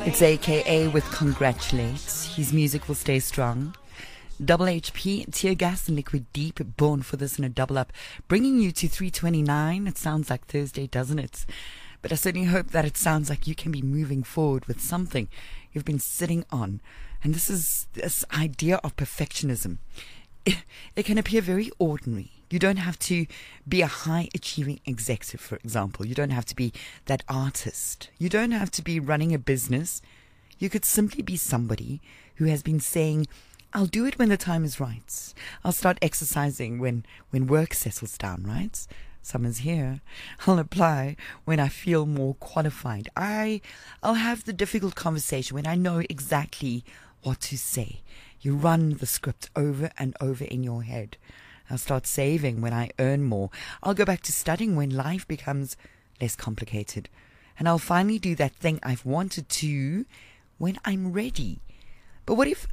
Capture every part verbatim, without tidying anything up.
It's A K A with Congratulate. His music will stay strong. Double H P, Tear Gas and Liquid Deep, born for this in a double up, bringing you to three twenty-nine. It sounds like Thursday, doesn't it? But I certainly hope that it sounds like you can be moving forward with something you've been sitting on. And this is this idea of perfectionism. It, it can appear very ordinary. You don't have to be a high-achieving executive, for example. You don't have to be that artist. You don't have to be running a business. You could simply be somebody who has been saying, I'll do it when the time is right. I'll start exercising when, when work settles down, right? Summer's here. I'll apply when I feel more qualified. I, I'll have the difficult conversation when I know exactly what to say. You run the script over and over in your head. I'll start saving when I earn more. I'll go back to studying when life becomes less complicated. And I'll finally do that thing I've wanted to when I'm ready. But what if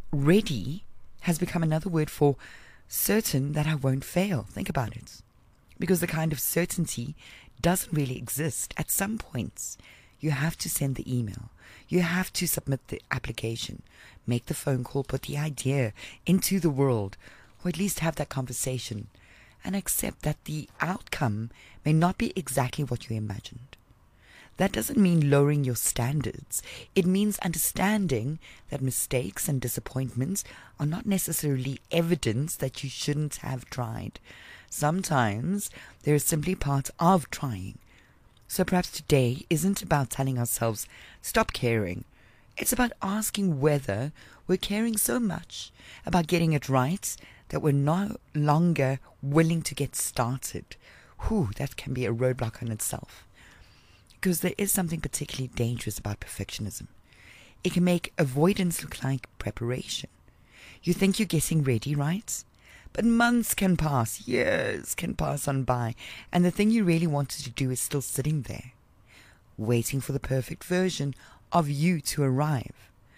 ready has become another word for certain that I won't fail? Think about it. Because the kind of certainty doesn't really exist. At some points, you have to send the email. You have to submit the application, make the phone call, put the idea into the world, or at least have that conversation, and accept that the outcome may not be exactly what you imagined. That doesn't mean lowering your standards. It means understanding that mistakes and disappointments are not necessarily evidence that you shouldn't have tried. Sometimes they're simply part of trying. So perhaps today isn't about telling ourselves, stop caring. It's about asking whether we're caring so much about getting it right that we're no longer willing to get started. Whew, that can be a roadblock in itself. Because there is something particularly dangerous about perfectionism. It can make avoidance look like preparation. You think you're getting ready, right? But months can pass, years can pass on by, and the thing you really wanted to do is still sitting there, waiting for the perfect version of you to arrive.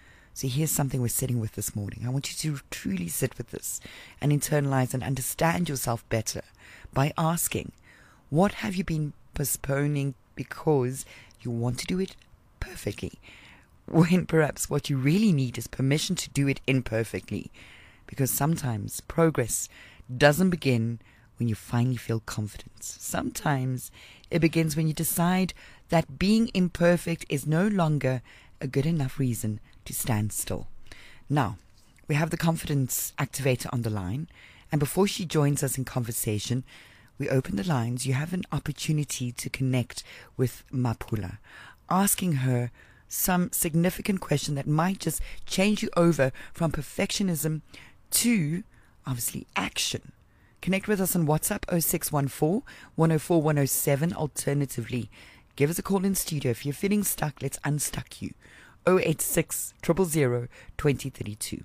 So here's something we're sitting with this morning. I want you to truly sit with this and internalize and understand yourself better by asking, what have you been postponing because you want to do it perfectly, when perhaps what you really need is permission to do it imperfectly? Because sometimes progress doesn't begin when you finally feel confident. Sometimes it begins when you decide that being imperfect is no longer a good enough reason to stand still. Now, we have the confidence activator on the line, and before she joins us in conversation, we open the lines. You have an opportunity to connect with Mapula, asking her some significant question that might just change you over from perfectionism to, obviously, action. Connect with us on WhatsApp oh six one four, one oh four, one oh seven. Alternatively, give us a call in studio. If you're feeling stuck, let's unstuck you. oh eight six, zero zero zero, two oh three two.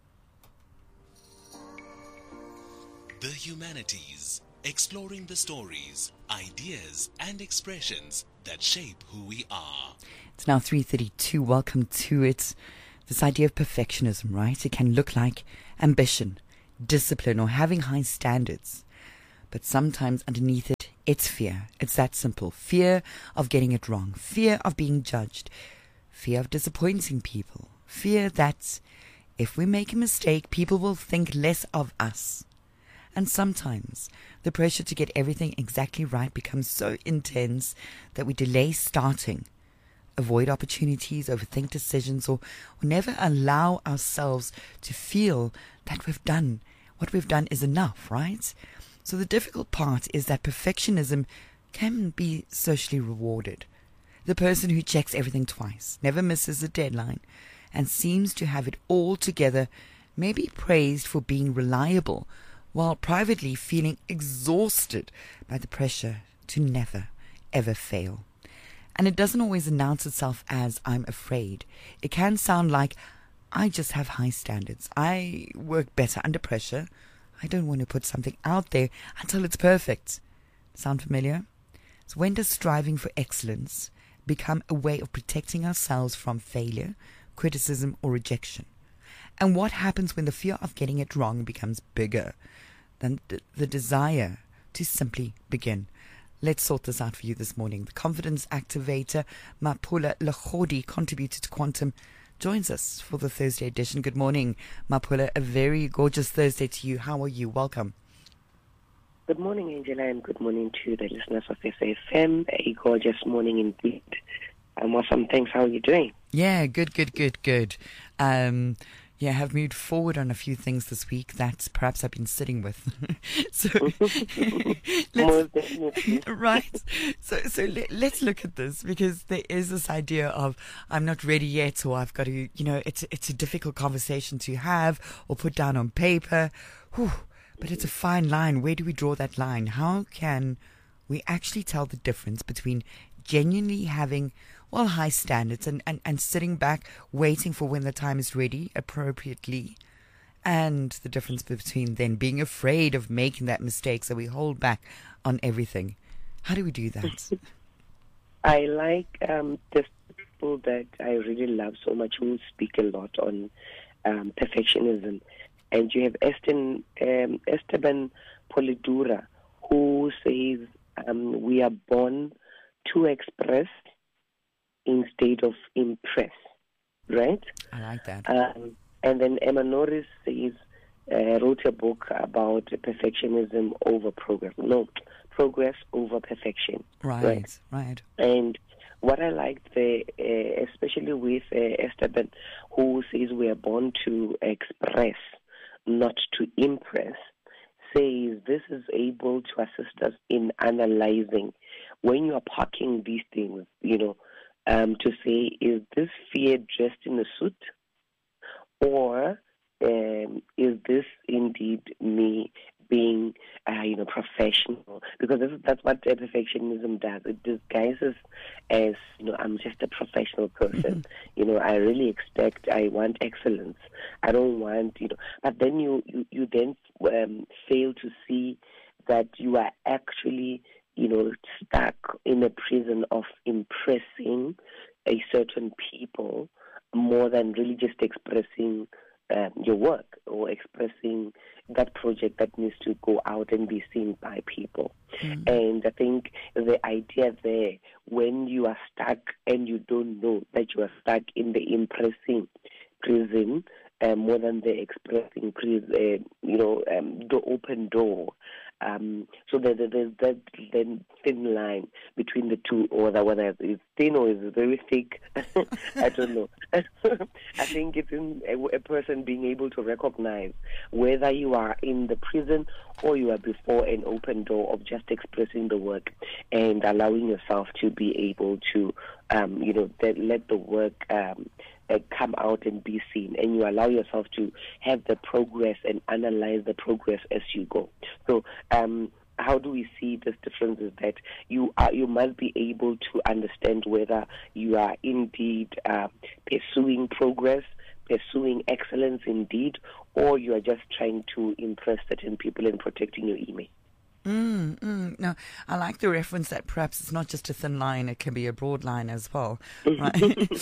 The Humanities, exploring the stories, ideas, and expressions that shape who we are. It's now three thirty-two. Welcome to it. This idea of perfectionism, right? It can look like ambition, discipline, or having high standards. But sometimes underneath it, it's fear. It's that simple. Fear of getting it wrong. Fear of being judged. Fear of disappointing people. Fear that if we make a mistake, people will think less of us. And sometimes the pressure to get everything exactly right becomes so intense that we delay starting, avoid opportunities, overthink decisions, or, or never allow ourselves to feel that we've done what we've done is enough, right? So the difficult part is that perfectionism can be socially rewarded. The person who checks everything twice, never misses a deadline, and seems to have it all together may be praised for being reliable, while privately feeling exhausted by the pressure to never, ever fail. And it doesn't always announce itself as, I'm afraid. It can sound like, I just have high standards. I work better under pressure. I don't want to put something out there until it's perfect. Sound familiar? So when does striving for excellence become a way of protecting ourselves from failure, criticism, or rejection? And what happens when the fear of getting it wrong becomes bigger than the, the desire to simply begin? Let's sort this out for you this morning. The confidence activator, Mapula Lachodi, contributor to Quantum, joins us for the Thursday edition. Good morning, Mapula. A very gorgeous Thursday to you. How are you? Welcome. Good morning, Angela, and good morning to the listeners of S A F M. A gorgeous morning indeed. Um, awesome. Thanks. How are you doing? Yeah, good, good, good, good. Um, yeah, have moved forward on a few things this week that perhaps I've been sitting with. so, let's, right. So, so let, let's look at this, because there is this idea of I'm not ready yet, or I've got to, you know, it's it's a difficult conversation to have or put down on paper. Whew, but it's a fine line. Where do we draw that line? How can we actually tell the difference between genuinely having, well, high standards and, and, and sitting back, waiting for when the time is ready appropriately, and the difference between then being afraid of making that mistake, so we hold back on everything? How do we do that? I like um, the people that I really love so much who speak a lot on um, perfectionism. And you have Estin, um, Esteban Polidura, who says um, we are born to express instead of impress, right? I like that. Um, and then Emma Norris says, uh, wrote a book about perfectionism over progress. No, progress over perfection. Right, right. right. And what I liked there, uh, especially with uh, Esteban, who says we are born to express, not to impress, says this is able to assist us in analyzing when you are parking these things, you know, um, to say, is this fear dressed in a suit, or um, is this indeed me being, uh, you know, professional? Because this, that's what uh, perfectionism does. It disguises as, you know, I'm just a professional person. You know, I really expect, I want excellence. I don't want, you know, but then you, you, you then um, fail to see that you are actually, you know, stuck in a prison of impressing a certain people more than really just expressing um, your work or expressing that project that needs to go out and be seen by people. Mm-hmm. And I think the idea there, when you are stuck and you don't know that you are stuck in the impressing prison, uh, more than the expressing prison, uh, you know, um, the open door. Um, so there, there's that then thin line between the two, or that whether it's thin or it's very thick. I don't know. I think it's in a, a person being able to recognize whether you are in the prison or you are before an open door of just expressing the work and allowing yourself to be able to, um, you know, that let the work um, uh, come out and be seen, and you allow yourself to have the progress and analyze the progress as you go. So, um, how do we see this difference? Is that you are, you must be able to understand whether you are indeed uh, pursuing progress, pursuing excellence indeed, or you are just trying to impress certain people and protecting your image. Mm, mm. No, I like the reference that perhaps it's not just a thin line, it can be a broad line as well. Right?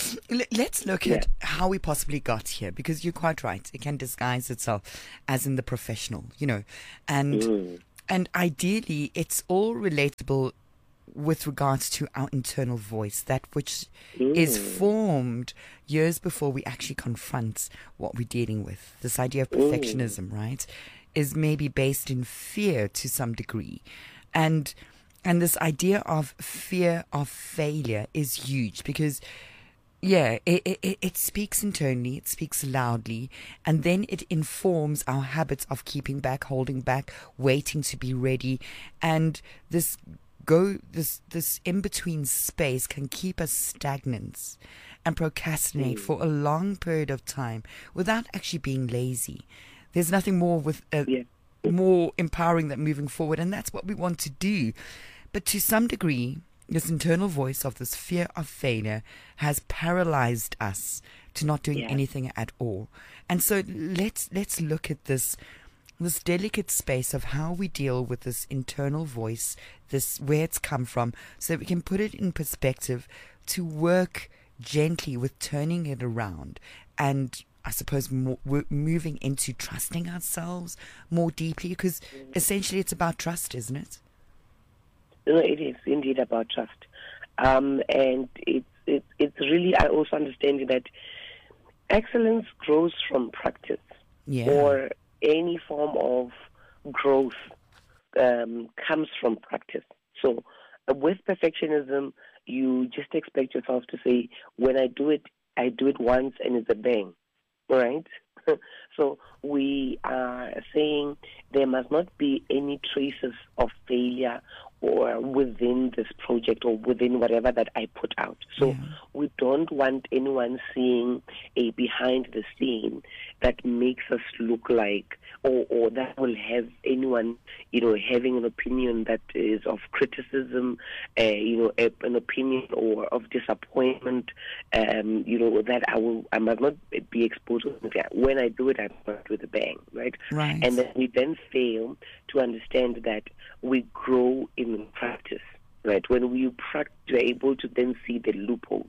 Let's look at yeah. how we possibly got here, because you're quite right. It can disguise itself as in the professional, you know, and mm. and ideally it's all relatable with regards to our internal voice, that which mm. is formed years before we actually confront what we're dealing with. This idea of perfectionism, mm. right, is maybe based in fear to some degree. And and this idea of fear of failure is huge, because yeah, it, it, it speaks internally, it speaks loudly, and then it informs our habits of keeping back, holding back, waiting to be ready. And this go this this in-between space can keep us stagnant and procrastinate mm. for a long period of time without actually being lazy. There's nothing more with uh, yeah. more empowering than moving forward, and that's what we want to do. But to some degree, this internal voice of this fear of failure has paralyzed us to not doing yeah. anything at all. And so let's let's look at this this delicate space of how we deal with this internal voice, this where it's come from, so that we can put it in perspective to work gently with turning it around and, I suppose, more, we're moving into trusting ourselves more deeply, because essentially it's about trust, isn't it? You know, it is indeed about trust. Um, and it's, it's, it's really, I also understand that excellence grows from practice, Yeah. or any form of growth um, comes from practice. So uh, with perfectionism, you just expect yourself to say, when I do it, I do it once and it's a bang, right? So we are saying there must not be any traces of failure or within this project or within whatever that I put out. So Yeah. we don't want anyone seeing a behind the scene that makes us look like, or, or that will have anyone, you know, having an opinion that is of criticism, uh, you know, a, an opinion or of disappointment, um, you know, that I will, I must not be exposed to that. When I do it, I do it with a bang, right? Right. And then we then fail to understand that we grow in practice, right? When we practice, you're able to then see the loopholes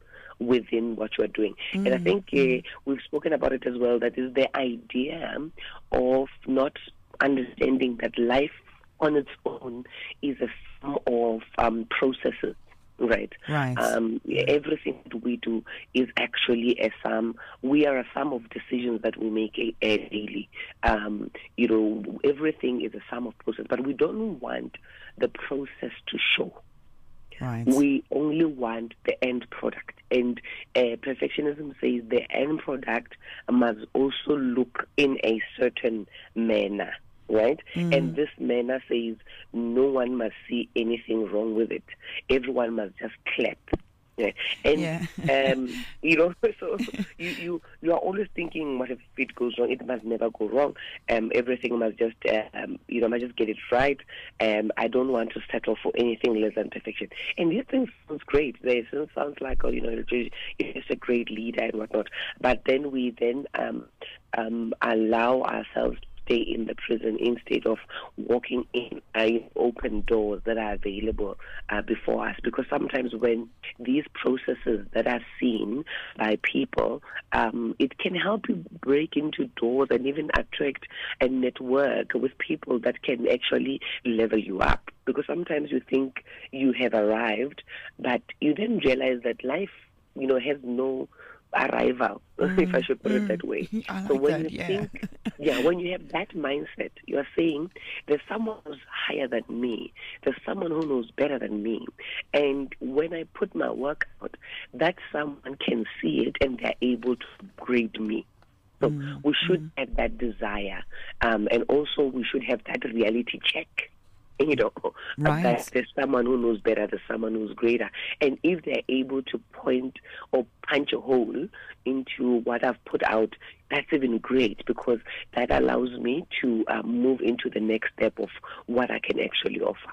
within what you're doing. Mm, and I think uh, mm. we've spoken about it as well, that is the idea of not understanding that life on its own is a sum of um, processes. Right. Right. Um, everything that we do is actually a sum. We are a sum of decisions that we make a, a daily. Um, you know, everything is a sum of process, but we don't want the process to show. Right. We only want the end product. And uh, perfectionism says the end product must also look in a certain manner. Right? Mm. And this manner says no one must see anything wrong with it. Everyone must just clap. Yeah. And, Yeah. um, you know, so you, you, you are always thinking, what if it goes wrong? It must never go wrong. Um, everything must just, uh, um, you know, must just get it right. Um, I don't want to settle for anything less than perfection. And these things sounds great. They sounds like, oh, you know, you're just a great leader and whatnot. But then we then um, um, allow ourselves stay in the prison instead of walking in uh, open doors that are available uh, before us. Because sometimes when these processes that are seen by people, um, it can help you break into doors and even attract and network with people that can actually level you up. Because sometimes you think you have arrived, but you then realize that life, you know, has no arrival, mm, if I should put mm, it that way. I like so when that, you yeah. think, yeah, when you have that mindset, you are saying there's someone who's higher than me. There's someone who knows better than me. And when I put my work out, that someone can see it and they're able to grade me. So mm, we should mm. have that desire. Um, and also we should have that reality check. You know, right. that there's someone who knows better, there's someone who's greater. And if they're able to point or punch a hole into what I've put out, that's even great, because that allows me to uh, move into the next step of what I can actually offer.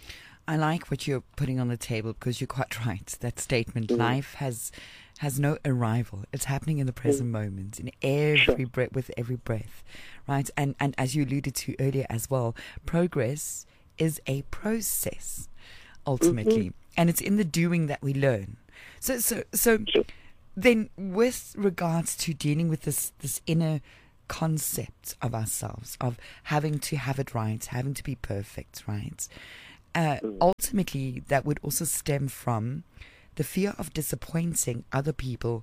I like what you're putting on the table, because you're quite right. That statement, mm. life has has no arrival. It's happening in the present mm. moment, in every sure. breath, with every breath, right? And and as you alluded to earlier as well, progress is a process, ultimately, mm-hmm. and it's in the doing that we learn. So, so, so, sure. then, with regards to dealing with this this inner concept of ourselves, of having to have it right, having to be perfect, right? Uh, mm. Ultimately, that would also stem from the fear of disappointing other people.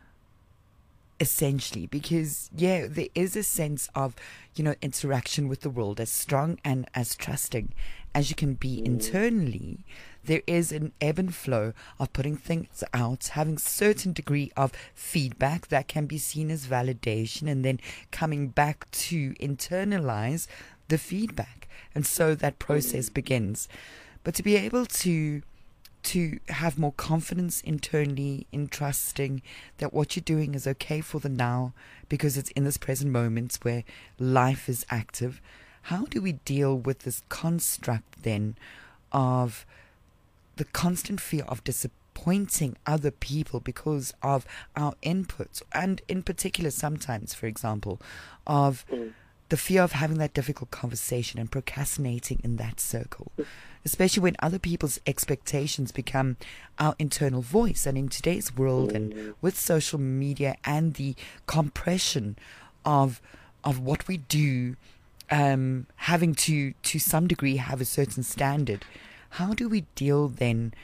Essentially, because, yeah, there is a sense of, you know, interaction with the world, as strong and as trusting as you can be internally. There is an ebb and flow of putting things out, having certain degree of feedback that can be seen as validation, and then coming back to internalize the feedback. And so that process begins. But to be able to to have more confidence internally in trusting that what you're doing is okay for the now, because it's in this present moment where life is active. How do we deal with this construct then of the constant fear of disappointing other people because of our inputs, and in particular sometimes, for example, of mm. the fear of having that difficult conversation and procrastinating in that circle? Especially when other people's expectations become our internal voice. And in today's world, and with social media and the compression of of what we do, um, having to, to some degree, have a certain standard, how do we deal then,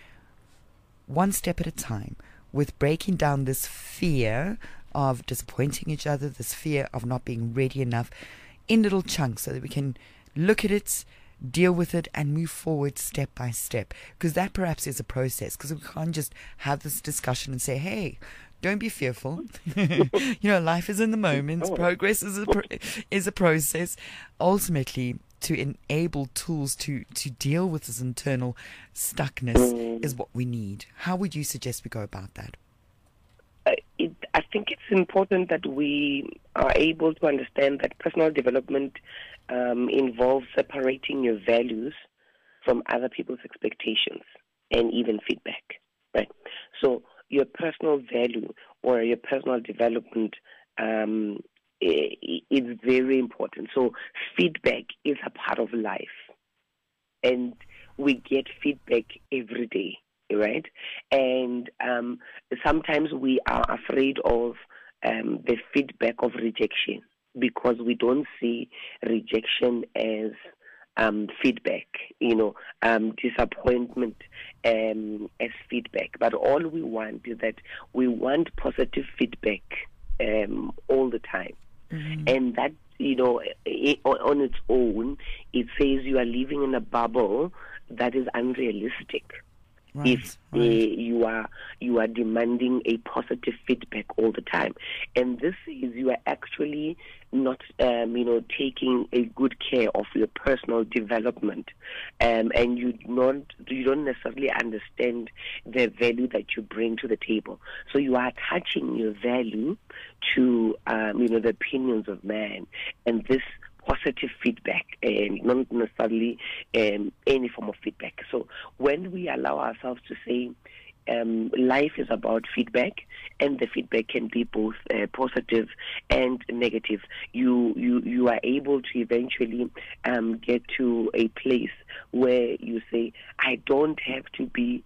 one step at a time, with breaking down this fear of disappointing each other, this fear of not being ready enough, in little chunks, so that we can look at it, deal with it, and move forward step by step? Because that perhaps is a process, because we can't just have this discussion and say, hey, don't be fearful. You know, life is in the moment. Progress is a, pro- is a process. Ultimately, to enable tools to, to deal with this internal stuckness is what we need. How would you suggest we go about that? Uh, it, I think it's important that we are able to understand that personal development um, involves separating your values from other people's expectations and even feedback, right? So your personal value or your personal development um, is very important. So feedback is a part of life, and we get feedback every day, right? And um, sometimes we are afraid of um, the feedback of rejection because we don't see rejection as um, feedback, you know, um, disappointment um, as feedback. But all we want is that we want positive feedback um, all the time. Mm-hmm. And that, you know, it, on its own, it says you are living in a bubble that is unrealistic. Right, if right. Uh, you are you are demanding a positive feedback all the time, and this is you are actually not um, you know taking a good care of your personal development, um, and you don't you don't necessarily understand the value that you bring to the table. So you are attaching your value to um, you know the opinions of man, and this positive feedback and not necessarily um, any form of feedback. So when we allow ourselves to say um, life is about feedback, and the feedback can be both uh, positive and negative, you you you are able to eventually um, get to a place where you say, I don't have to be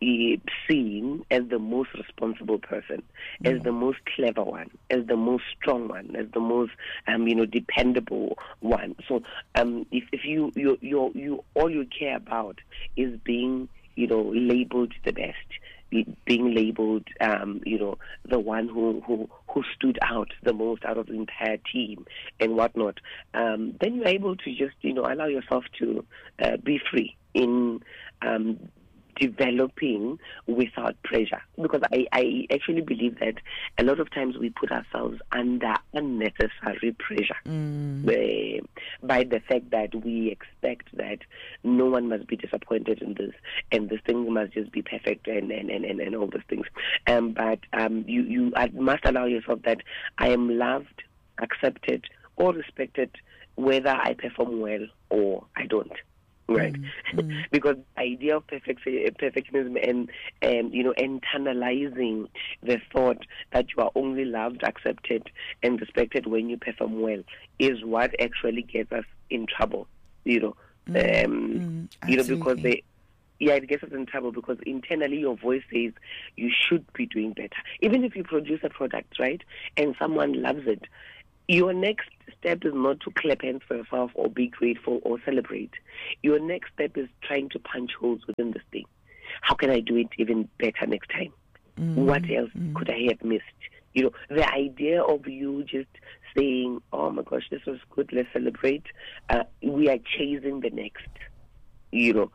seen as the most responsible person, mm. as the most clever one, as the most strong one, as the most um, you know dependable one. So um, if if you you you you all you care about is being you know labeled the best, being labeled um, you know the one who who who stood out the most out of the entire team and whatnot, um, then you're able to just you know allow yourself to uh, be free in um, developing without pressure, because I, I actually believe that a lot of times we put ourselves under unnecessary pressure mm. by, by the fact that we expect that no one must be disappointed in this, and this thing must just be perfect, and and, and, and all those things. Um, but um, you, you must allow yourself that I am loved, accepted, or respected, whether I perform well or I don't. Right, mm, mm. Because the idea of perfect, perfectionism and, and you know internalizing the thought that you are only loved, accepted, and respected when you perform well is what actually gets us in trouble. You know, mm, um, mm, you know because they. Yeah, it gets us in trouble because internally your voice says you should be doing better. Even if you produce a product, right, and someone loves it, your next step is not to clap hands for yourself or be grateful or celebrate. Your next step is trying to punch holes within this thing. How can I do it even better next time? Mm, what else mm. could I have missed? You know, the idea of you just saying, oh my gosh, this was good, let's celebrate. Uh, we are chasing the next, you know.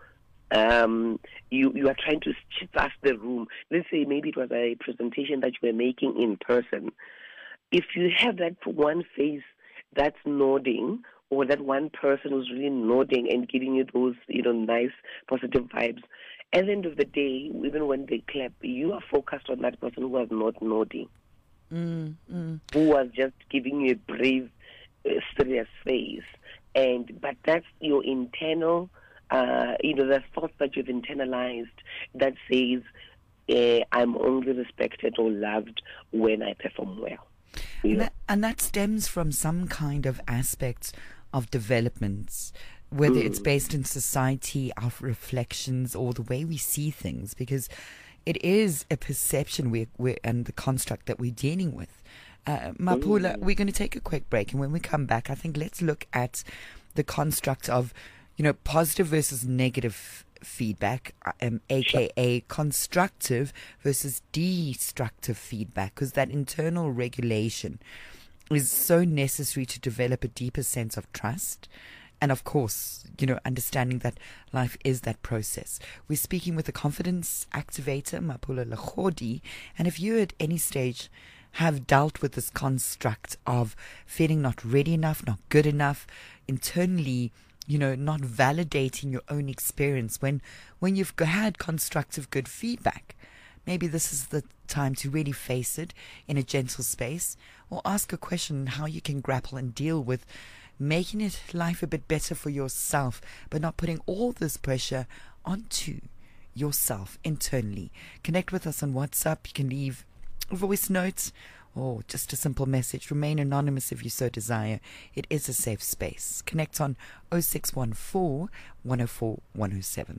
Um, you, you are trying to stuff the room. Let's say maybe it was a presentation that you were making in person. If you have that one face that's nodding, or that one person who's really nodding and giving you those, you know, nice, positive vibes, at the end of the day, even when they clap, you are focused on that person who was not nodding, mm, mm. who was just giving you a brave, uh, serious face. And but that's your internal, uh, you know, the thoughts that you've internalized that says, uh, I'm only respected or loved when I perform well. And that, and that stems from some kind of aspects of developments, whether mm. it's based in society, our reflections, or the way we see things, because it is a perception we we and the construct that we're dealing with. Uh, Mapula, mm. we're going to take a quick break, and when we come back, I think let's look at the construct of, you know, positive versus negative feedback, um, aka constructive versus destructive feedback, because that internal regulation is so necessary to develop a deeper sense of trust. And of course, you know, understanding that life is that process. We're speaking with a confidence activator, Mapula Lekhodi. And if you at any stage have dealt with this construct of feeling not ready enough, not good enough, internally, you know, not validating your own experience when, when you've had constructive good feedback, maybe this is the time to really face it in a gentle space, or ask a question how you can grapple and deal with making it life a bit better for yourself, but not putting all this pressure onto yourself internally. Connect with us on WhatsApp. You can leave voice notes or just a simple message. Remain anonymous if you so desire. It is a safe space. Connect on oh six one four, one oh four, one oh seven.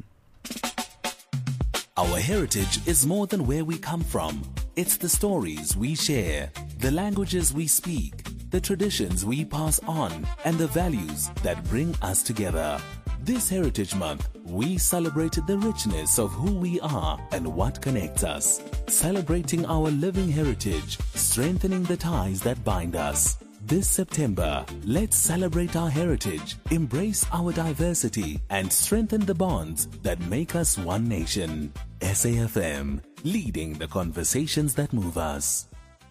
Our heritage is more than where we come from. It's the stories we share, the languages we speak, the traditions we pass on, and the values that bring us together. This Heritage Month, we celebrate the richness of who we are and what connects us. Celebrating our living heritage, strengthening the ties that bind us. This September, let's celebrate our heritage, embrace our diversity, and strengthen the bonds that make us one nation. S A F M, leading the conversations that move us.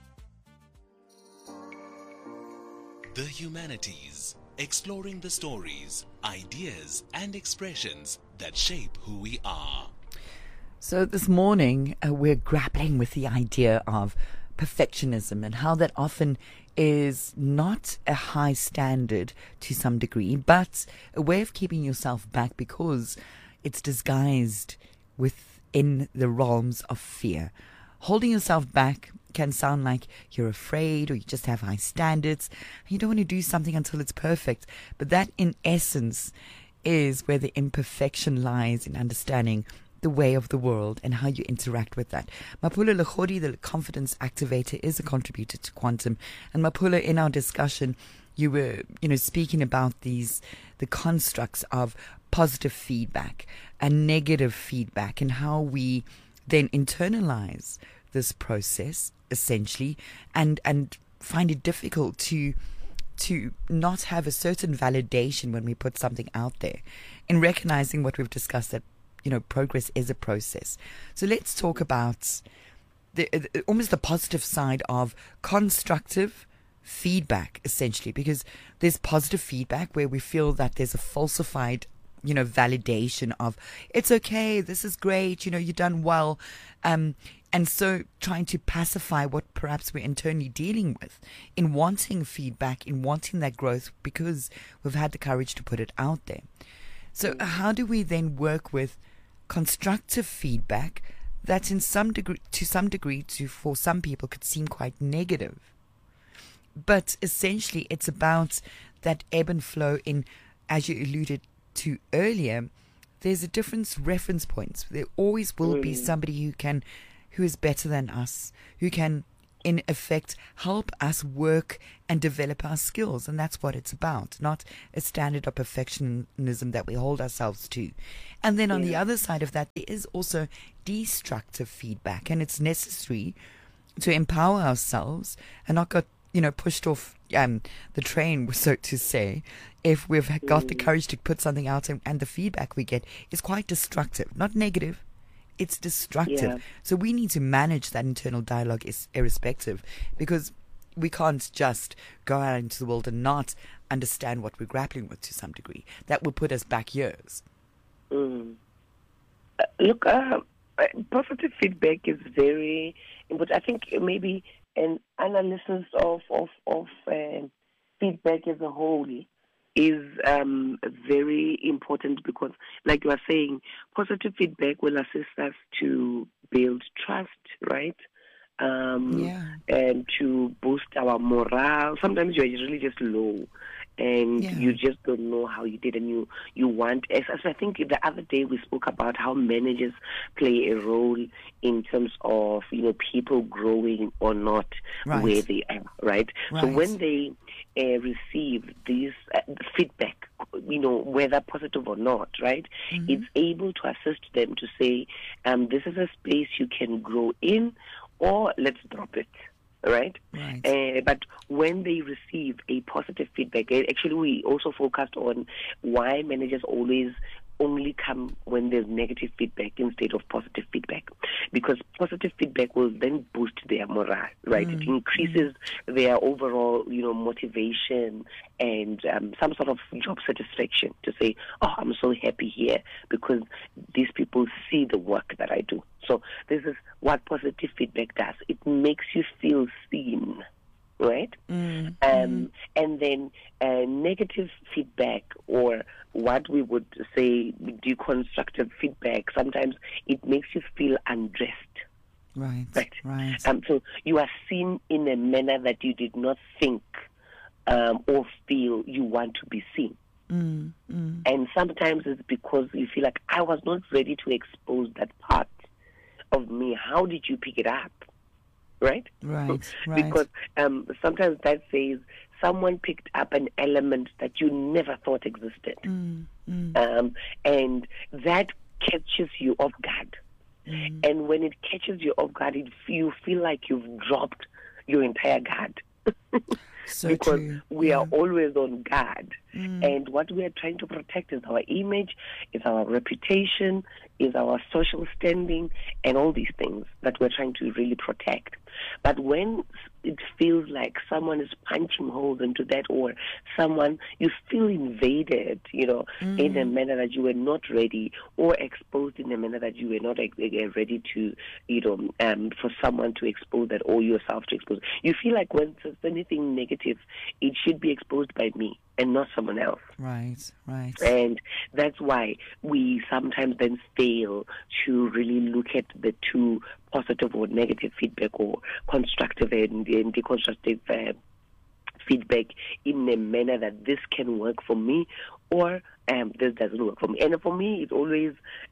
The Humanities, exploring the stories, ideas, and expressions that shape who we are. So this morning, uh, we're grappling with the idea of perfectionism and how that often is not a high standard to some degree, but a way of keeping yourself back because it's disguised within the realms of fear. Holding yourself back can sound like you're afraid or you just have high standards. You don't want to do something until it's perfect. But that, in essence, is where the imperfection lies in understanding the way of the world and how you interact with that. Mapula Lekhodi, the confidence activator, is a contributor to Quantum. And Mapula, in our discussion, you were, you know, speaking about these, the constructs of positive feedback and negative feedback and how we then internalize this process essentially and, and find it difficult to to not have a certain validation when we put something out there, in recognizing what we've discussed, that you know, progress is a process. So let's talk about the, the almost the positive side of constructive feedback, essentially, because there's positive feedback where we feel that there's a falsified, you know, validation of it's okay, this is great, you know, you've done well, um, and so trying to pacify what perhaps we're internally dealing with in wanting feedback, in wanting that growth, because we've had the courage to put it out there. So how do we then work with constructive feedback that in some degree, to some degree, to for some people could seem quite negative? But essentially it's about that ebb and flow in, as you alluded to earlier, there's a different reference points. There always will be somebody who can, who is better than us, who can in effect help us work and develop our skills. And that's what it's about, not a standard of perfectionism that we hold ourselves to. And then on yeah. the other side of that, there is also destructive feedback, and it's necessary to empower ourselves and not get, you know, pushed off um, the train, so to say, if we've got the courage to put something out and, and the feedback we get is quite destructive, not negative. It's destructive. Yeah. So we need to manage that internal dialogue is irrespective, because we can't just go out into the world and not understand what we're grappling with to some degree. That will put us back years. Mm. Uh, look, uh, positive feedback is very important. I think maybe an analysis of, of, of uh, feedback as a whole is um, very important, because, like you are saying, positive feedback will assist us to build trust, right? Um, yeah. And to boost our morale. Sometimes you're really just low, and Yeah. you just don't know how you did, and you you want. As, as I think the other day we spoke about how managers play a role in terms of you know people growing or not Right. where they are, right? So Right. when they uh, receive this uh, feedback, you know whether positive or not, right? Mm-hmm. It's able to assist them to say, um, this is a space you can grow in, or let's drop it. Right? Right. Uh, but when they receive a positive feedback, eh, actually we also focused on why managers always only come when there's negative feedback instead of positive feedback. Because positive feedback will then boost their morale, right? Mm. It increases mm. their overall, you know, motivation and um, some sort of job satisfaction to say, oh, I'm so happy here because these people see the work that I do. So this is what positive feedback does. It makes you feel seen, right? Mm, um, mm. And then uh, negative feedback, or what we would say deconstructive feedback, sometimes it makes you feel undressed. Right, right. right. Um, so you are seen in a manner that you did not think um, or feel you want to be seen. Mm, mm. And sometimes it's because you feel like I was not ready to expose that part of me. How did you pick it up? Right? Right, right. Because um, sometimes that says someone picked up an element that you never thought existed. Mm, mm. Um, and that catches you off guard. Mm. And when it catches you off guard, it, you feel like you've dropped your entire guard. So because true. we Yeah. are always on guard. Mm. And what we are trying to protect is our image, is our reputation, is our social standing, and all these things that we're trying to really protect. But when it feels like someone is punching holes into that, or someone, you feel invaded, you know, Mm. in a manner that you were not ready, or exposed in a manner that you were not uh, ready to, you know, um, for someone to expose that, or yourself to expose. You feel like when there's anything negative, it should be exposed by me and not someone else. Right, right. And that's why we sometimes then fail to really look at the two, positive or negative feedback, or constructive and, and deconstructive uh, feedback, in a manner that this can work for me, or um, this doesn't work for me. And for me, it's always,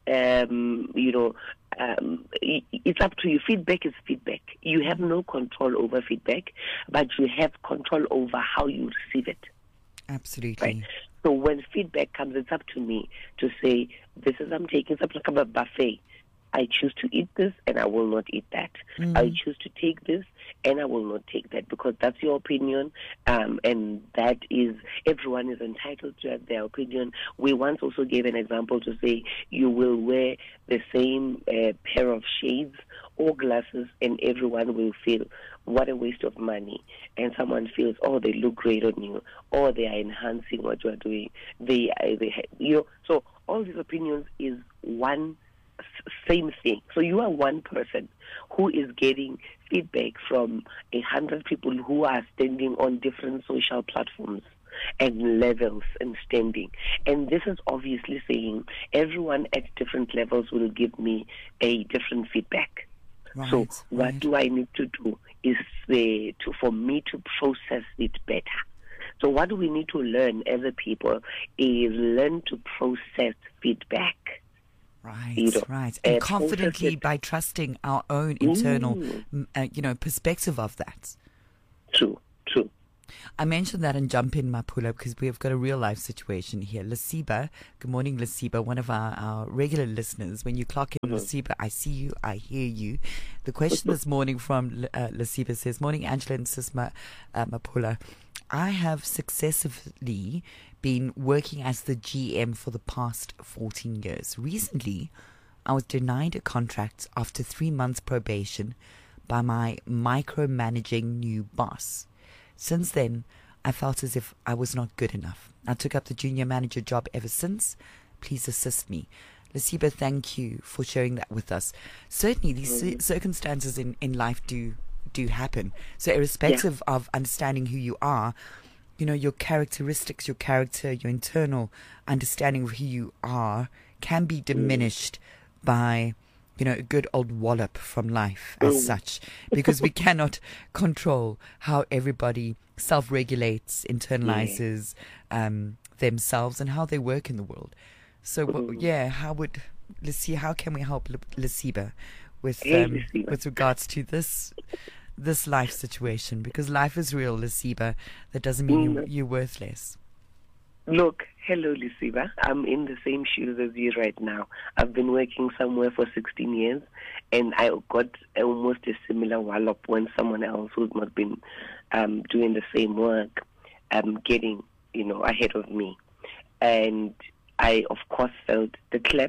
um, you know, um, it, it's up to you. Feedback is feedback. You have no control over feedback, but you have control over how you receive it. Absolutely. Right. So when feedback comes, it's up to me to say, this is, I'm taking something like a buffet. I choose to eat this and I will not eat that. Mm. I choose to take this and I will not take that, because that's your opinion, um, and that is, everyone is entitled to have their opinion. We once also gave an example to say you will wear the same uh, pair of shades or glasses and everyone will feel, what a waste of money. And someone feels, oh, they look great on you, or they are enhancing what you are doing. They, they, you know, so all these opinions is one same thing. So you are one person who is getting feedback from a hundred people who are standing on different social platforms and levels and standing. And this is obviously saying everyone at different levels will give me a different feedback. Right, so what right. do I need to do is uh, to for me to process it better. So what we need to learn as a people is learn to process feedback. Right, You know, right. And uh, confidently process it. by trusting our own internal, Mm. m uh, you know, perspective of that. True, true. I mentioned that and jump in, Mapula, because we've got a real life situation here. Lasiba, good morning, Lasiba, one of our, our regular listeners. When you clock in, Mm-hmm. Lasiba, I see you, I hear you. The question this morning from uh, Lasiba says, morning, Angela and Sis Ma, uh, Mapula. I have successively been working as the G M for the past fourteen years. Recently, I was denied a contract after three months probation by my micromanaging new boss. Since then, I felt as if I was not good enough. I took up the junior manager job ever since. Please assist me. Lasiba, thank you for sharing that with us. Certainly, these Mm-hmm. circumstances in, in life do do happen. So irrespective yeah. of understanding who you are, you know, your characteristics, your character, your internal understanding of who you are can be diminished mm. by you know, a good old wallop from life as Mm. such, because we cannot control how everybody self-regulates, internalizes um, themselves and how they work in the world. So, Mm. w- yeah, how would, let's see, how can we help L- Lesiba with Hey, um, Lesiba. with regards to this this life situation? Because life is real, Lesiba. That doesn't mean you, Mm. you're worthless. Look, hello, Lesiba. I'm in the same shoes as you right now. I've been working somewhere for sixteen years, and I got almost a similar wallop when someone else who's not been um, doing the same work um, getting, you know, ahead of me. And I, of course, felt the clap,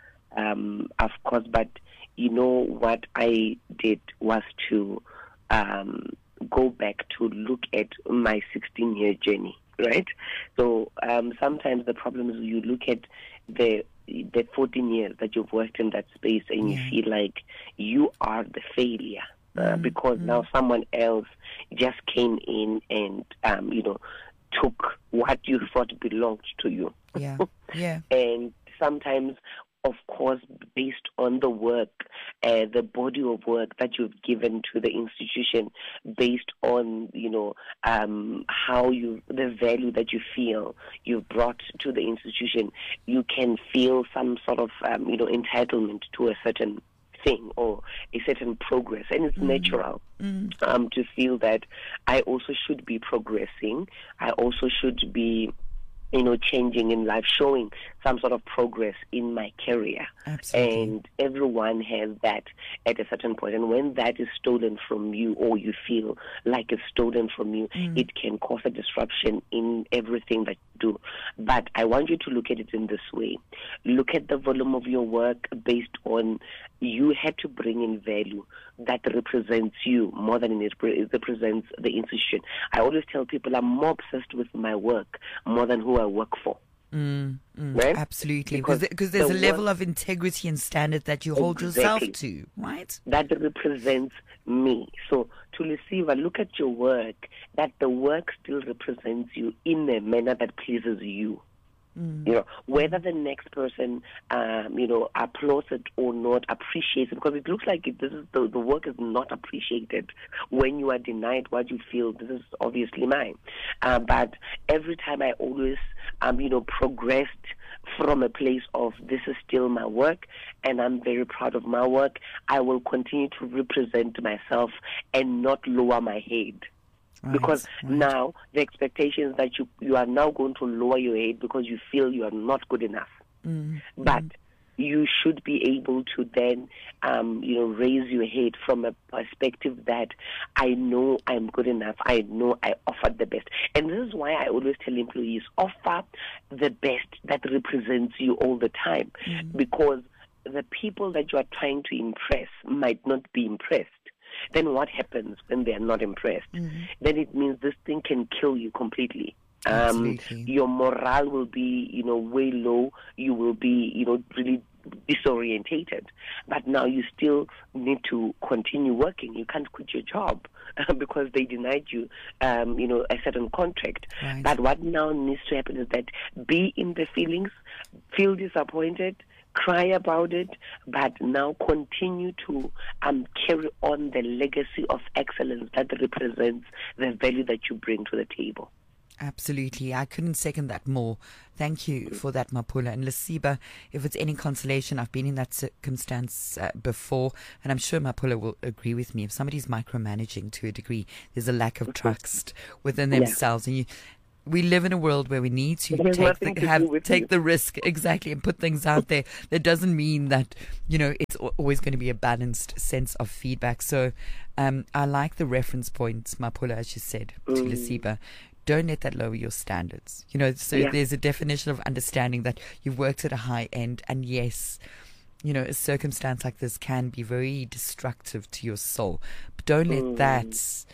um, of course, but you know what I did was to um, go back to look at my sixteen-year journey. Right, so um, sometimes the problem is you look at the the fourteen years that you've worked in that space, and Yeah. you feel like you are the failure uh, Mm, because mm. now someone else just came in and um, you know took what you thought belonged to you. Yeah, yeah. And sometimes, of course, based on the work, uh, the body of work that you've given to the institution, based on, you know, um, how you, the value that you feel you've brought to the institution, you can feel some sort of, um, you know, entitlement to a certain thing or a certain progress. And it's Mm. natural Mm. um, to feel that I also should be progressing. I also should be, you know, changing in life, showing some sort of progress in my career. Absolutely. And everyone has that at a certain point. And when that is stolen from you, or you feel like it's stolen from you, Mm. it can cause a disruption in everything that you do. But I want you to look at it in this way. Look at the volume of your work based on you had to bring in value that represents you more than it represents the institution. I always tell people I'm more obsessed with my work more than who I work for. Mm, mm, Right? absolutely, Because because because there's the a level work- of integrity and standard that you hold yourself Exactly. to, right? That represents me. So to Lesiba, look at your work, that the work still represents you in a manner that pleases you. Mm. You know, whether the next person, um, you know, applauds it or not, appreciates it, because it looks like it, this is the, the work is not appreciated when you are denied what you feel. This is obviously mine. Uh, but every time I always, um, you know, progressed from a place of this is still my work and I'm very proud of my work, I will continue to represent myself and not lower my head. Right, Because right. now the expectation is that you, you are now going to lower your head because you feel you are not good enough. Mm, But mm. you should be able to then, um, you know, raise your head from a perspective that I know I'm good enough. I know I offered the best. And this is why I always tell employees, offer the best that represents you all the time. Mm. Because the people that you are trying to impress might not be impressed. Then what happens when they are not impressed? Mhm. Then it means this thing can kill you completely. Um, Absolutely. your morale will be, you know, way low. You will be, you know, really disorientated. But now you still need to continue working. You can't quit your job because they denied you, um, you know, a certain contract. Right. But what now needs to happen is that be in the feelings, feel disappointed, cry about it, but now continue to um, carry on the legacy of excellence that represents the value that you bring to the table. Absolutely. I couldn't second that more. Thank you for that, Mapula. And Lesiba, if it's any consolation, I've been in that circumstance uh, before, and I'm sure Mapula will agree with me. If somebody's micromanaging to a degree, there's a lack of trust within Yeah. themselves. And you, we live in a world where we need to It has take nothing the, to have do with take you. the risk exactly and put things out there. That doesn't mean that, you know, it's al- always going to be a balanced sense of feedback. So um, I like the reference points, Mapula, as you said, to Mm. Lesiba. Don't let that lower your standards. You know, so Yeah. there's a definition of understanding that you've worked at a high end, and yes, you know, a circumstance like this can be very destructive to your soul. But don't let Mm. that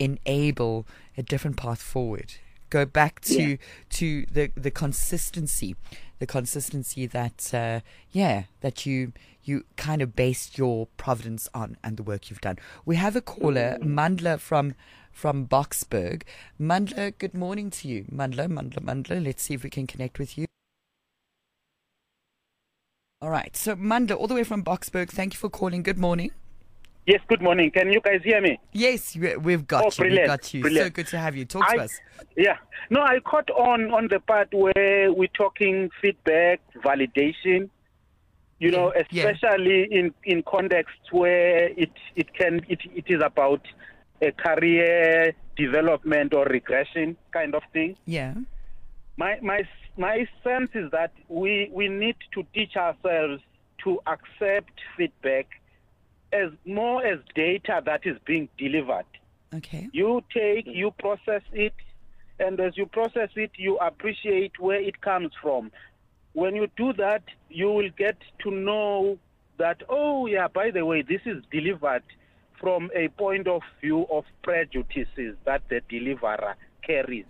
enable a different path forward. Go back to Yeah. to the the consistency, the consistency that uh, yeah that you you kind of based your providence on and the work you've done. We have a caller, Mandla from from Boksburg. Mandla, good morning to you. Mandla, Mandla, Mandla. Let's see if we can connect with you. All right. So, Mandla, all the way from Boksburg, thank you for calling. Good morning. Yes, good morning. Can you guys hear me? Yes, we- we've got Oh, you. We've brilliant, got you. brilliant. So good to have you. Talk to I, us. Yeah. No, I caught on on the part where we're talking feedback, validation, you Yeah, know, yeah. especially in, in contexts where it, it can it, it is about a career development or regression kind of thing. Yeah. My my my sense is that we we need to teach ourselves to accept feedback as more as data that is being delivered. Okay. You take, you process it, and as you process it, you appreciate where it comes from. When you do that, you will get to know that, oh yeah, by the way, this is delivered from a point of view of prejudices that the deliverer carries.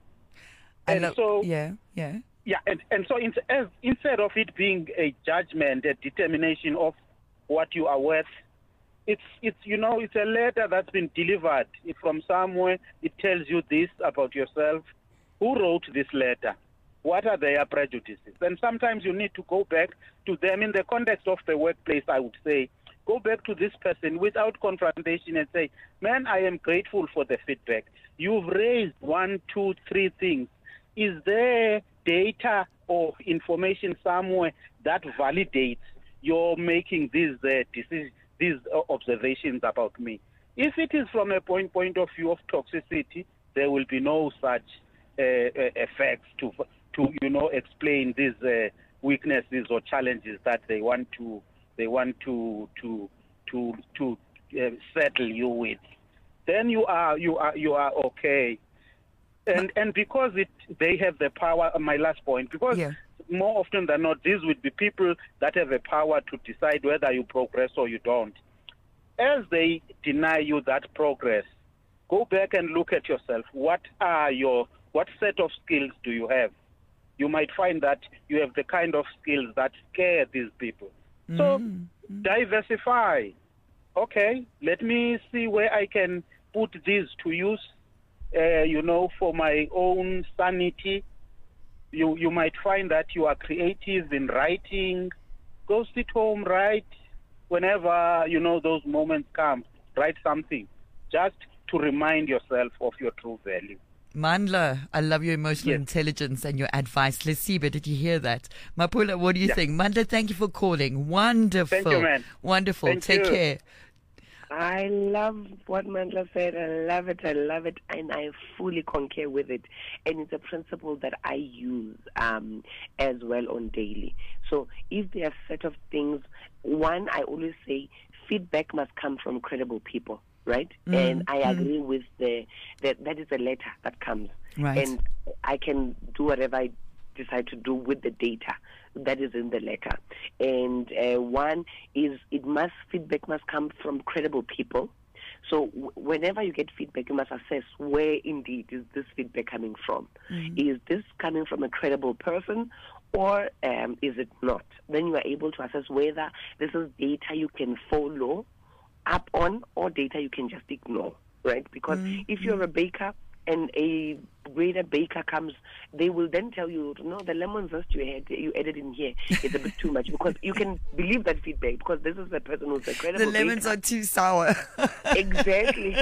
I And love- so, yeah, yeah. yeah, and, and so in, as, instead of it being a judgment, a determination of what you are worth, it's, it's you know, it's a letter that's been delivered from somewhere. It tells you this about yourself. Who wrote this letter? What are their prejudices? And sometimes you need to go back to them in the context of the workplace, I would say. Go back to this person without confrontation and say, man, I am grateful for the feedback. You've raised one, two, three things. Is there data or information somewhere that validates your making these uh, decisions, these uh, observations about me? If it is from a point point of view of toxicity, there will be no such uh, uh, effects to to you know explain these uh, weaknesses or challenges that they want to they want to to to to uh, settle you with. Then you are you are you are okay. And and because it they have the power, my last point, because Yeah. more often than not, these would be people that have the power to decide whether you progress or you don't. As they deny you that progress, go back and look at yourself. What are your, what set of skills do you have? You might find that you have the kind of skills that scare these people. So diversify. Okay, let me see where I can put these to use. Uh, you know, for my own sanity. You you might find that you are creative in writing. Go sit home, write. Whenever, you know, those moments come, write something. Just to remind yourself of your true value. Mandla, I love your emotional Yes. intelligence and your advice. Lesiba, did you hear that? Mapula, what do you Yeah. think? Mandla, thank you for calling. Wonderful. Thank you, man. Wonderful. Thank Take you. care. I love what Mandla said. I love it. I love it. And I fully concur with it. And it's a principle that I use um, as well on daily. So if there are a set of things, one, I always say feedback must come from credible people, right? Mm, and I agree with the, that that is a letter that comes. Right. And I can do whatever I decide to do with the data that is in the letter. And uh, one is it must feedback must come from credible people. So w- whenever you get feedback, you must assess where indeed is this feedback coming from. Is this coming from a credible person, or um, is it not? Then you are able to assess whether this is data you can follow up on or data you can just ignore, right? Because if you're a baker and a greater baker comes, they will then tell you, no, the lemon zest you had, you added in here is a bit too much, because you can believe that feedback because this is the person who's a credible The lemons baker. are too sour. Exactly.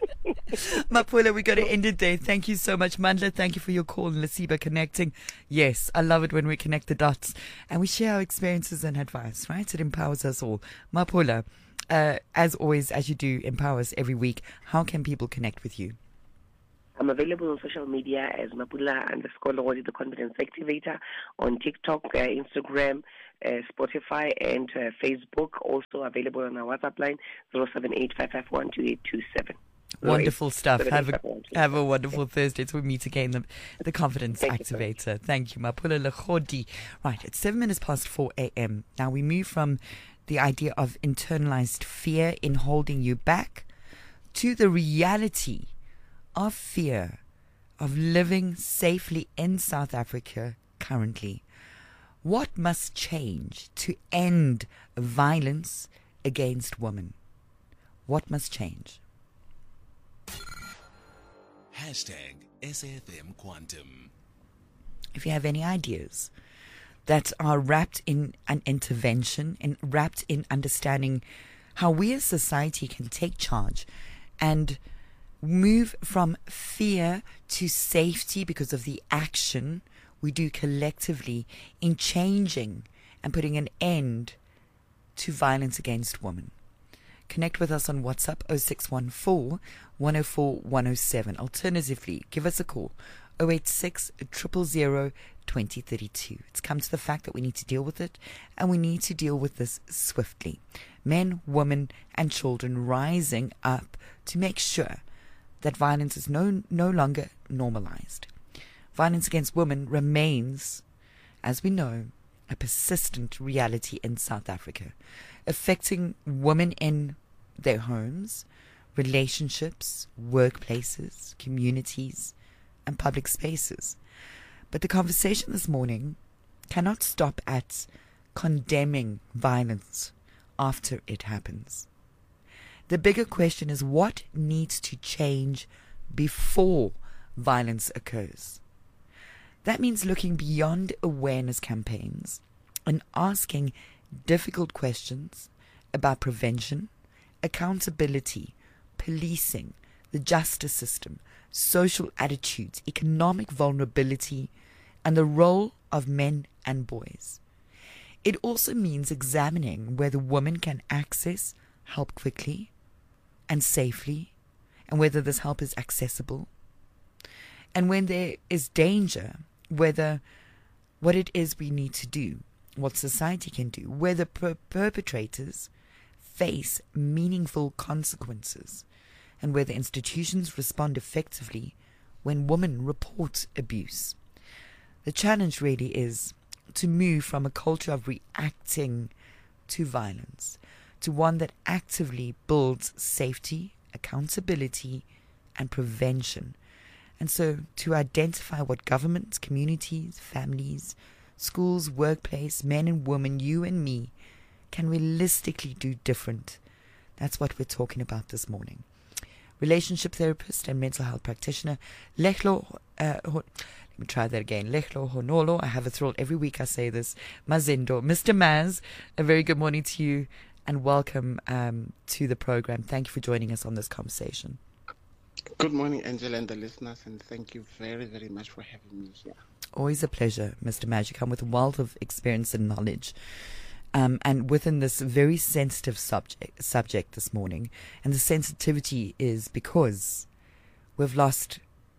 Mapula, we got to end it there. Thank you so much, Mandla. Thank you for your call and Lesiba connecting. Yes, I love it when we connect the dots and we share our experiences and advice, right? It empowers us all. Mapula, uh, as always, as you do, empower us every week. How can people connect with you? I'm available on social media as Mapula underscore Lori, the Confidence Activator, on TikTok, uh, Instagram, uh, Spotify, and uh, Facebook. Also available on our WhatsApp line, zero seven eight five five one two eight two seven. Wonderful stuff. Have a have a wonderful Thursday. Till we meet again. The, the Confidence Thank you so Activator. Thank you, Mapula Lekhodi. Right, it's seven minutes past four a.m. Now we move from the idea of internalized fear in holding you back to the reality of fear of living safely in South Africa currently. What must change to end violence against women? What must change? Hashtag S F M Quantum. If you have any ideas, that are wrapped in an intervention and wrapped in understanding how we as society can take charge and move from fear to safety because of the action we do collectively in changing and putting an end to violence against women. Connect with us on WhatsApp oh six one four, one oh four, one oh seven. Alternatively, give us a call oh eight six, zero zero zero, two oh three two. It's come to the fact that we need to deal with it, and we need to deal with this swiftly. Men, women, and children rising up to make sure that violence is no, no longer normalized. Violence against women remains, as we know, a persistent reality in South Africa, affecting women in their homes, relationships, workplaces, communities, and public spaces. But the conversation this morning cannot stop at condemning violence after it happens. The bigger question is what needs to change before violence occurs. That means looking beyond awareness campaigns and asking difficult questions about prevention, accountability, policing, the justice system, social attitudes, economic vulnerability, and the role of men and boys. It also means examining whether women can access help quickly and safely, and whether this help is accessible. And when there is danger, whether what it is we need to do, what society can do, whether per- perpetrators face meaningful consequences, and whether institutions respond effectively when women report abuse. The challenge really is to move from a culture of reacting to violence to one that actively builds safety, accountability, and prevention. And so to identify what governments, communities, families, schools, workplace, men and women, you and me, can realistically do different. That's what we're talking about this morning. Relationship therapist and mental health practitioner, Lehlo, uh, let me try that again, Lehlo Honolo. I have a thrill every week I say this. Mazindo. Mister Maz, a very good morning to you and welcome um, to the program. Thank you for joining us on this conversation. Good morning, Angela and the listeners, and thank you very, very much for having me here. Always a pleasure, Mister Maz. You come with a wealth of experience and knowledge. Um, and within this very sensitive subject, subject this morning, and the sensitivity is because we've lost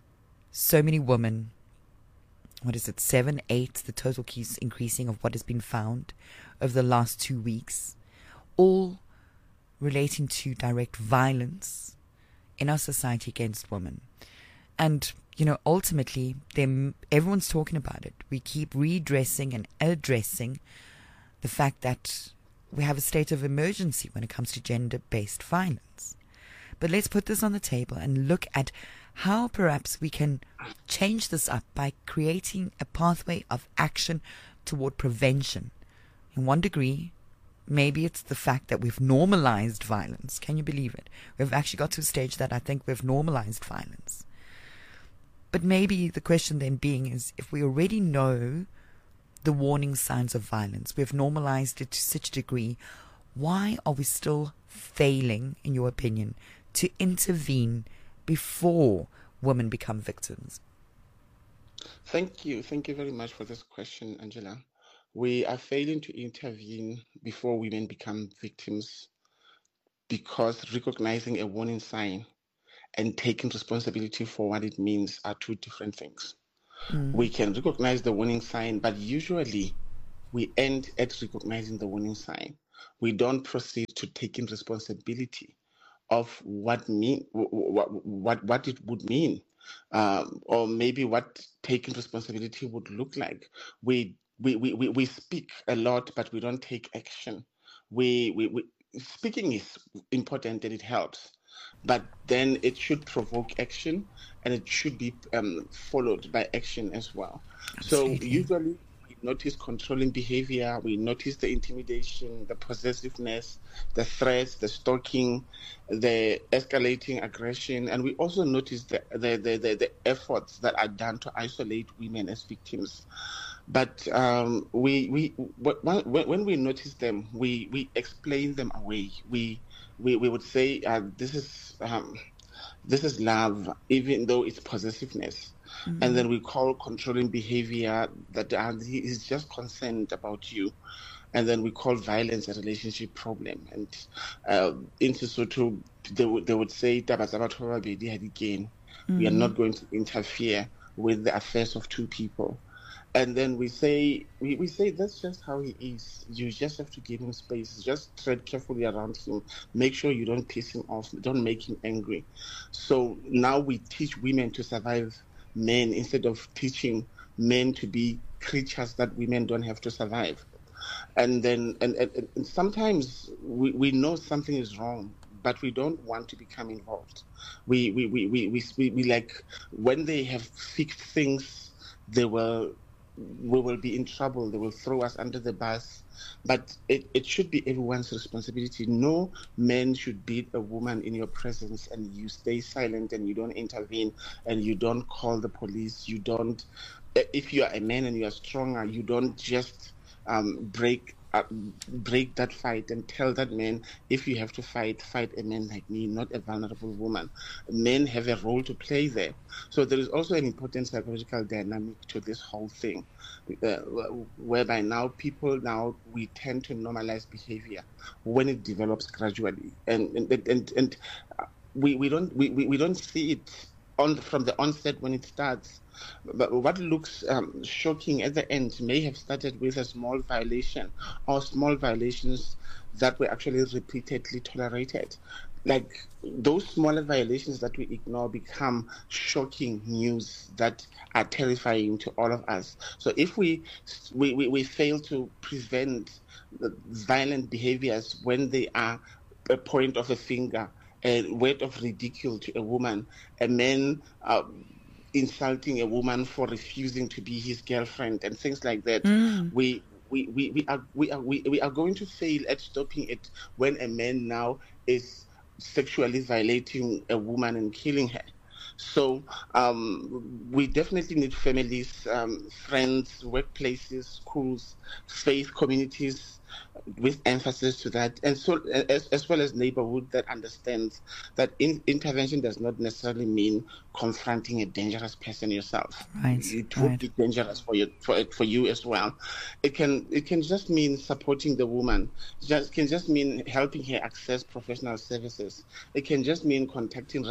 so many women. What is it, seven, eight, the total keeps increasing of what has been found over the last two weeks, all relating to direct violence in our society against women. And, you know, ultimately, them, everyone's talking about it. We keep redressing and addressing the fact that we have a state of emergency when it comes to gender-based violence. But let's put this on the table and look at how perhaps we can change this up by creating a pathway of action toward prevention. In one degree, maybe it's the fact that we've normalized violence. Can you believe it? We've actually got to a stage that I think we've normalized violence. But maybe the question then being is, if we already know the warning signs of violence, we've normalized it to such a degree, why are we still failing, in your opinion, to intervene before women become victims? Thank you. Thank you very much for this question, Angela. We are failing to intervene before women become victims because recognizing a warning sign and taking responsibility for what it means are two different things. Mm. We can recognize the warning sign, but usually we end at recognizing the warning sign. We don't proceed to taking responsibility of what mean what what, what it would mean, um, or maybe what taking responsibility would look like. We we, we, we we speak a lot, but we don't take action. We, we we speaking is important and it helps, but then it should provoke action and it should be um, followed by action as well. Absolutely. So usually we notice controlling behavior, we notice the intimidation, the possessiveness, the threats, the stalking, the escalating aggression, and we also notice the the, the, the, the efforts that are done to isolate women as victims. But um, we we when, when we notice them, we, we explain them away. We we, we would say uh, this is um, this is love, even though it's possessiveness. Mm-hmm. And then we call controlling behavior that uh, he is just concerned about you. And then we call violence a relationship problem. And uh, in Sesotho, they would, they would say, mm-hmm. we are not going to interfere with the affairs of two people. And then we say, we, we say that's just how he is. You just have to give him space. Just tread carefully around him. Make sure you don't piss him off. Don't make him angry. So now we teach women to survive men instead of teaching men to be creatures that women don't have to survive. And then, and, and, and sometimes we, we know something is wrong, but we don't want to become involved. We, we, we, we, we, we, we like, when they have fixed things, they will, we will be in trouble. They will throw us under the bus. But it, it should be everyone's responsibility. No man should beat a woman in your presence and you stay silent and you don't intervene and you don't call the police. You don't, if you are a man and you are stronger, you don't just um, break uh, break that fight and tell that man, if you have to fight, fight a man like me, not a vulnerable woman. Men have a role to play there. So there is also an important psychological dynamic to this whole thing, uh, whereby now people now, we tend to normalize behavior when it develops gradually. And and, and, and we, we don't we, we don't see it on from the onset when it starts. But what looks um, shocking at the end may have started with a small violation or small violations that were actually repeatedly tolerated. Like those smaller violations that we ignore become shocking news that are terrifying to all of us. So if we we, we, we fail to prevent the violent behaviors when they are a point of a finger, a word of ridicule to a woman, a man uh, insulting a woman for refusing to be his girlfriend and things like that, mm. we, we, we, we, are, we, are, we, we are going to fail at stopping it when a man now is sexually violating a woman and killing her. So um, we definitely need families, um, friends, workplaces, schools, faith communities, with emphasis to that, and so as, as well as neighborhood that understands that in, intervention does not necessarily mean confronting a dangerous person yourself. Right, it would right. be dangerous for you, for for you as well. It can it can just mean supporting the woman. It just can just mean helping her access professional services. It can just mean contacting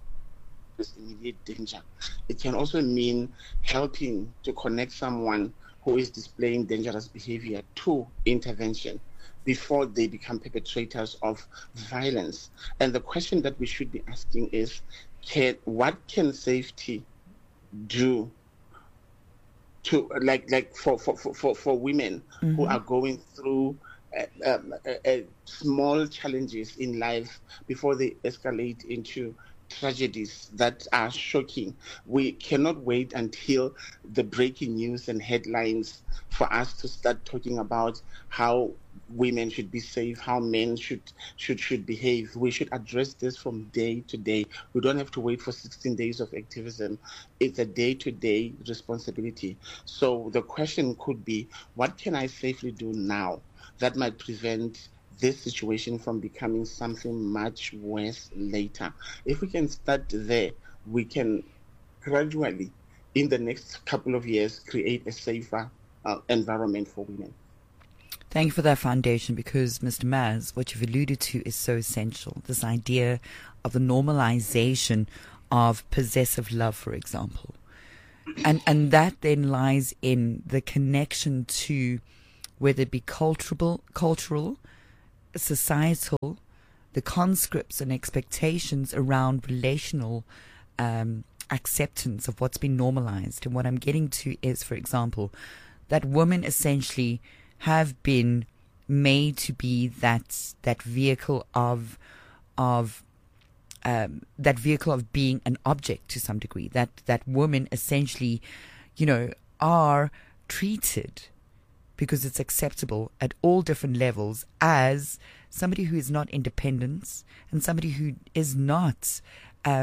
immediate danger. It can also mean helping to connect someone who is displaying dangerous behavior to intervention before they become perpetrators of violence. And the question that we should be asking is, can, what can safety do to like like for for for, for women mm-hmm. who are going through uh, um, uh, uh, small challenges in life before they escalate into tragedies that are shocking? We cannot wait until the breaking news and headlines for us to start talking about how women should be safe, how men should should should behave. We should address this from day to day. We don't have to wait for sixteen days of activism. It's a day-to-day responsibility. So the question could be, what can I safely do now that might prevent this situation from becoming something much worse later? If we can start there, we can gradually, in the next couple of years, create a safer uh, environment for women. Thank you for that foundation, because, Mister Maz, what you've alluded to is so essential. This idea of the normalization of possessive love, for example. And, and that then lies in the connection to whether it be cultural, cultural, societal, the conscripts and expectations around relational um, acceptance of what's been normalized. And what I'm getting to is, for example, that women essentially have been made to be that that vehicle of of um, that vehicle of being an object to some degree. That that women essentially, you know, are treated, because it's acceptable at all different levels, as somebody who is not independent and somebody who is not um,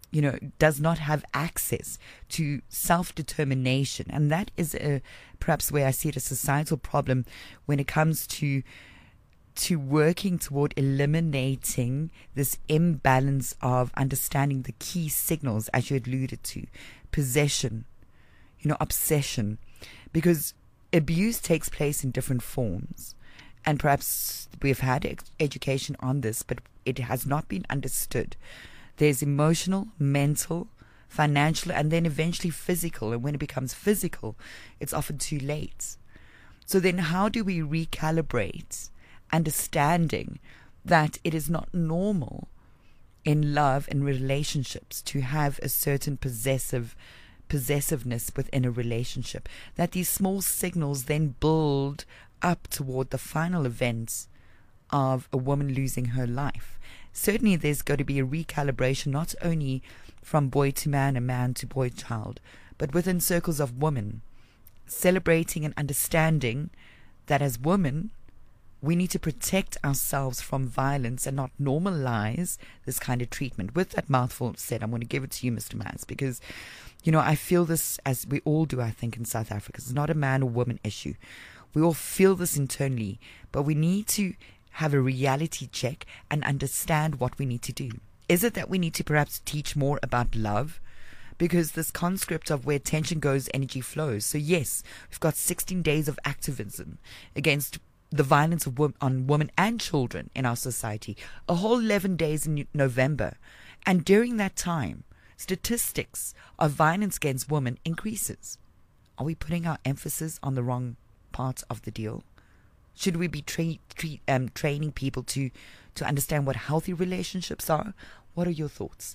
you know, does not have access to self-determination. And that is a, perhaps where I see it a societal problem when it comes to to working toward eliminating this imbalance of understanding the key signals, as you alluded to, possession, you know, obsession, because abuse takes place in different forms. And perhaps we've had ex- education on this, but it has not been understood. There's emotional, mental, financial, and then eventually physical. And when it becomes physical, it's often too late. So then how do we recalibrate understanding that it is not normal in love and relationships to have a certain possessive possessiveness within a relationship, that these small signals then build up toward the final events of a woman losing her life? Certainly there's got to be a recalibration, not only from boy to man and man to boy child, but within circles of women, celebrating and understanding that as women we need to protect ourselves from violence and not normalize this kind of treatment. With that mouthful said, I'm going to give it to you, Mister Maz, because, you know, I feel this, as we all do, I think, in South Africa. It's not a man or woman issue. We all feel this internally, but we need to have a reality check and understand what we need to do. Is it that we need to perhaps teach more about love? Because this conscript of where tension goes, energy flows. So yes, we've got sixteen days of activism against the violence of wo- on women and children in our society, a whole eleven days in November. And during that time, statistics of violence against women increases. Are we putting our emphasis on the wrong part of the deal? Should we be tra- tra- um, training people to, to understand what healthy relationships are? What are your thoughts?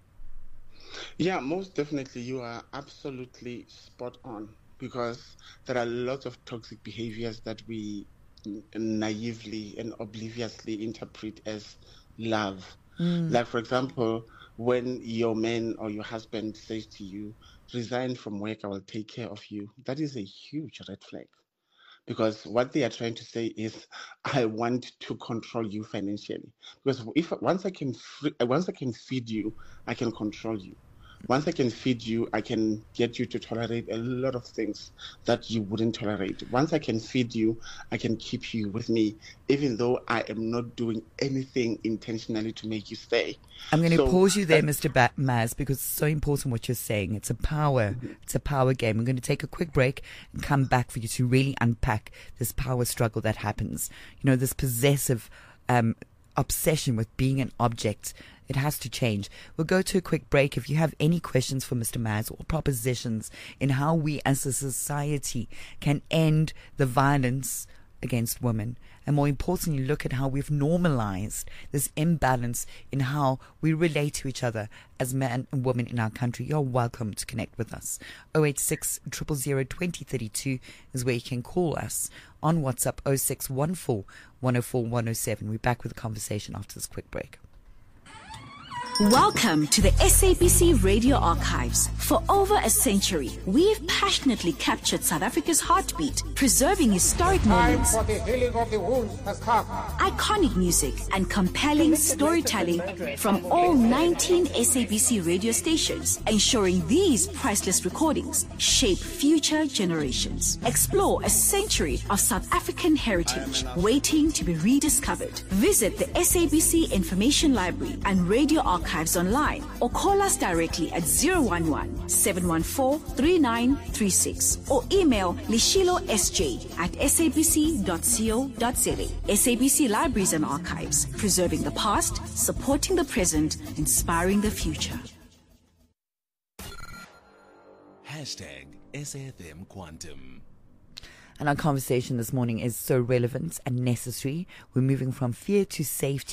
Yeah, most definitely. You are absolutely spot on, because there are lots of toxic behaviors that we naively and obliviously interpret as love. Mm. Like, for example, when your man or your husband says to you, resign from work, I will take care of you. That is a huge red flag, because what they are trying to say is, I want to control you financially. Because if once I can free, once I can feed you, I can control you. Once I can feed you, I can get you to tolerate a lot of things that you wouldn't tolerate. Once I can feed you, I can keep you with me, even though I am not doing anything intentionally to make you stay. I'm going to so pause you there, Mister Ba- Maz, because it's so important what you're saying. It's a power, mm-hmm. it's a power game. I'm going to take a quick break and come back for you to really unpack this power struggle that happens. You know, this possessive um, obsession with being an object. It has to change. We'll go to a quick break. If you have any questions for Mister Maz or propositions in how we as a society can end the violence against women, and more importantly, look at how we've normalized this imbalance in how we relate to each other as men and women in our country, you're welcome to connect with us. oh eight six, zero zero zero, two zero three two is where you can call us. On WhatsApp, oh six one four, one oh four, one oh seven. We're back with the conversation after this quick break. Welcome to the S A B C Radio Archives. For over a century, we've passionately captured South Africa's heartbeat, preserving historic moments, time for the healing of the wounds has come. Iconic music, and compelling storytelling from all nineteen S A B C radio stations, ensuring these priceless recordings shape future generations. Explore a century of South African heritage waiting to be rediscovered. Visit the S A B C Information Library and Radio Archives online, or call us directly at zero one one, seven one four, three nine three six, or email lishilosj at s a b c dot co dot za. S A B C Libraries and Archives, preserving the past, supporting the present, inspiring the future. Hashtag S A F M Quantum. And our conversation this morning is so relevant and necessary. We're moving from fear to safety.